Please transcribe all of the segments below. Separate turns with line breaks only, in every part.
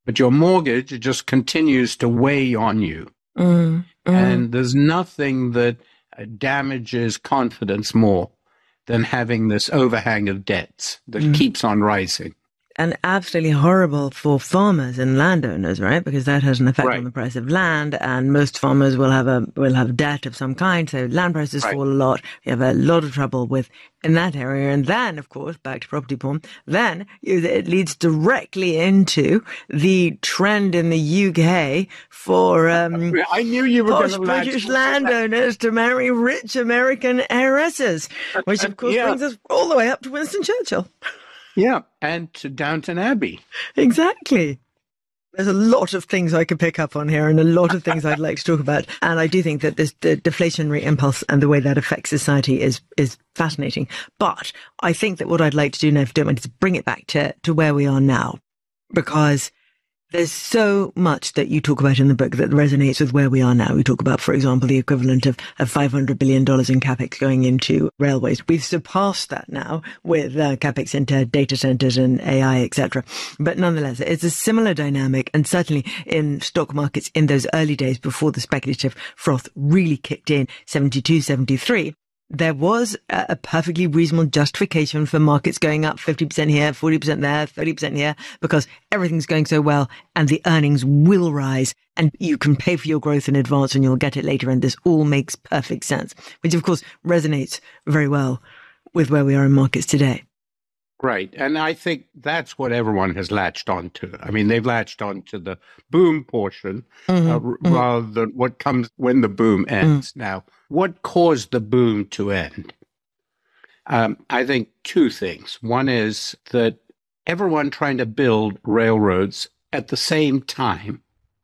but your mortgage just continues to weigh on you. And there's nothing that damages confidence more than having this overhang of debts that keeps on rising.
And absolutely horrible for farmers and landowners, right? Because that has an effect on the price of land, and most farmers will have debt of some kind. So land prices fall a lot. You have a lot of trouble in that area. And then, of course, back to property porn, then it leads directly into the trend in the UK for
I knew you were going to
British landowners to marry rich American heiresses, which of course brings us all the way up to Winston Churchill.
Yeah, and to Downton Abbey.
Exactly. There's a lot of things I could pick up on here and a lot of things I'd like to talk about. And I do think that the deflationary impulse and the way that affects society is fascinating. But I think that what I'd like to do now, if you don't mind, is bring it back to where we are now. Because there's so much that you talk about in the book that resonates with where we are now. We talk about, for example, the equivalent of $500 billion in capex going into railways. We've surpassed that now with capex into data centers and AI, etc. But nonetheless, it's a similar dynamic. And certainly in stock markets in those early days before the speculative froth really kicked in, 72, 73, there was a perfectly reasonable justification for markets going up 50% here, 40% there, 30% here, because everything's going so well and the earnings will rise and you can pay for your growth in advance and you'll get it later. And this all makes perfect sense, which of course resonates very well with where we are in markets today.
Right. And I think that's what everyone has latched onto. I mean, they've latched onto the boom portion rather than what comes when the boom ends. Now, what caused the boom to end? I think two things. One is that everyone trying to build railroads at the same time,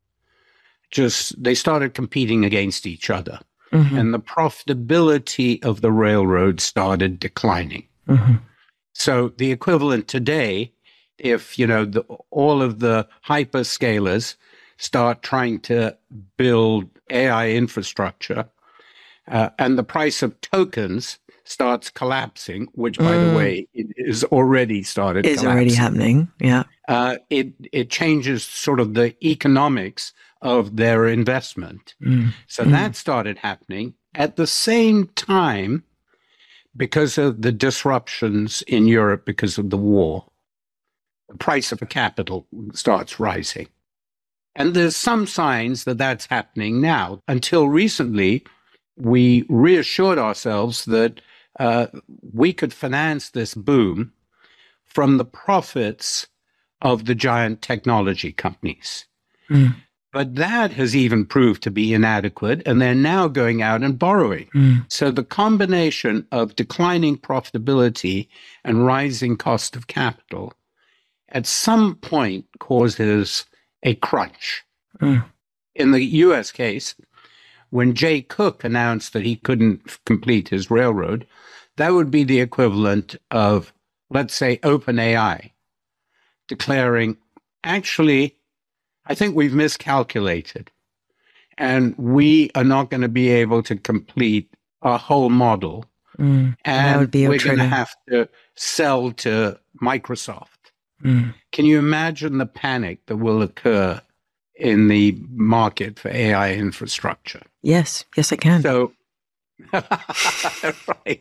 they started competing against each other. And the profitability of the railroad started declining. So the equivalent today, if, all of the hyperscalers start trying to build AI infrastructure, and the price of tokens starts collapsing, which, by the way, it is already started collapsing.
It's already happening, yeah.
It changes sort of the economics of their investment. So that started happening at the same time. Because of the disruptions in Europe because of the war, the price of capital starts rising. And there's some signs that that's happening now. Until recently, we reassured ourselves that we could finance this boom from the profits of the giant technology companies. But that has even proved to be inadequate, and they're now going out and borrowing. So the combination of declining profitability and rising cost of capital at some point causes a crunch. In the U.S. case, when Jay Cook announced that he couldn't complete his railroad, that would be the equivalent of, let's say, OpenAI declaring, actually, I think we've miscalculated, and we are not going to be able to complete our whole model, and we're going to have to sell to Microsoft. Can you imagine the panic that will occur in the market for AI infrastructure?
Yes, I can.
So, right.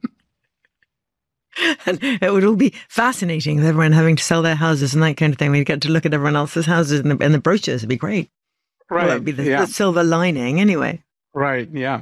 And it would all be fascinating with everyone having to sell their houses and that kind of thing. We'd get to look at everyone else's houses and the brochures. It'd be great.
Right.
Well, that'd be the silver lining anyway.
Right. Yeah.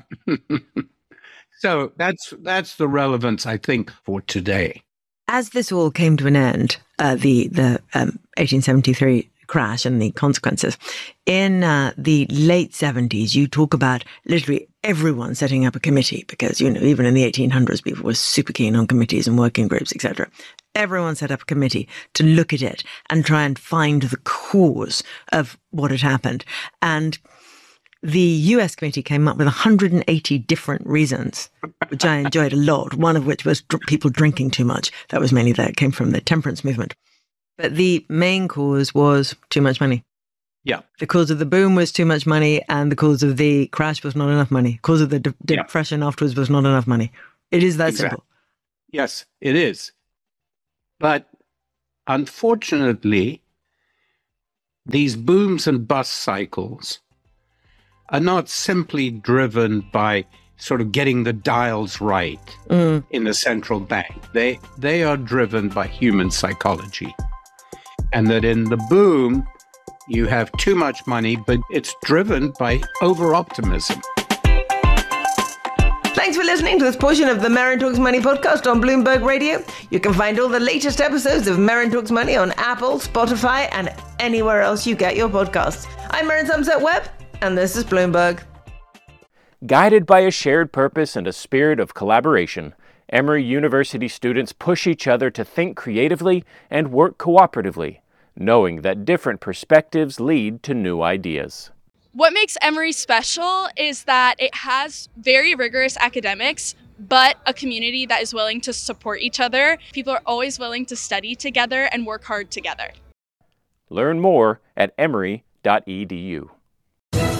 So that's the relevance, I think, for today.
As this all came to an end, the 1873 crash and the consequences, in the late 70s, you talk about literally everyone setting up a committee because, even in the 1800s, people were super keen on committees and working groups, etc. Everyone set up a committee to look at it and try and find the cause of what had happened. And the US committee came up with 180 different reasons, which I enjoyed a lot, one of which was people drinking too much. That was mainly that came from the temperance movement. But the main cause was too much money.
Yeah.
The cause of the boom was too much money, and the cause of the crash was not enough money. The cause of the depression afterwards was not enough money. It is that simple.
Yes, it is. But unfortunately, these booms and bust cycles are not simply driven by sort of getting the dials right in the central bank. They are driven by human psychology. And that in the boom, you have too much money, but it's driven by over-optimism.
Thanks for listening to this portion of the Merrin Talks Money podcast on Bloomberg Radio. You can find all the latest episodes of Merrin Talks Money on Apple, Spotify, and anywhere else you get your podcasts. I'm Merrin Somerset-Webb, and this is Bloomberg.
Guided by a shared purpose and a spirit of collaboration, Emory University students push each other to think creatively and work cooperatively, knowing that different perspectives lead to new ideas.
What makes Emory special is that it has very rigorous academics, but a community that is willing to support each other. People are always willing to study together and work hard together.
Learn more at emory.edu.